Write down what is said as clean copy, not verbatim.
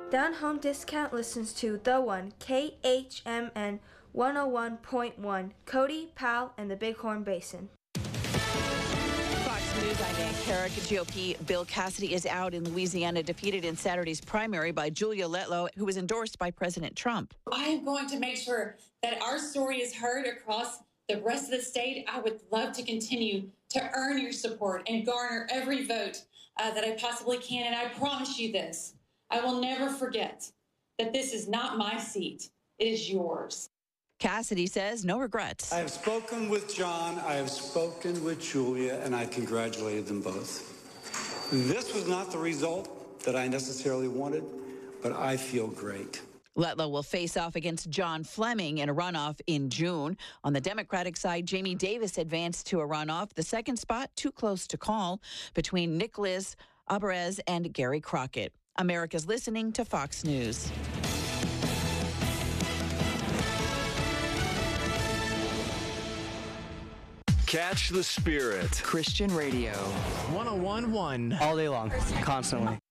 Down Home Discount listens to The One, KHMN 101.1, Cody, Powell, and the Bighorn Basin. Fox News, I'm Ann Carrick. GOP Bill Cassidy is out in Louisiana, defeated in Saturday's primary by Julia Letlow, who was endorsed by President Trump. I am going to make sure that our story is heard across the rest of the state. I would love to continue to earn your support and garner every vote that I possibly can. And I promise you this, I will never forget that this is not my seat. It is yours. Cassidy says no regrets. I have spoken with John, I have spoken with Julia, and I congratulated them both. This was not the result that I necessarily wanted, but I feel great. Letlow will face off against John Fleming in a runoff in June. On the Democratic side, Jamie Davis advanced to a runoff. The second spot, too close to call, between Nicholas Alvarez and Gary Crockett. America's listening to Fox News. Catch the Spirit. Christian Radio. 101.1. All day long, constantly.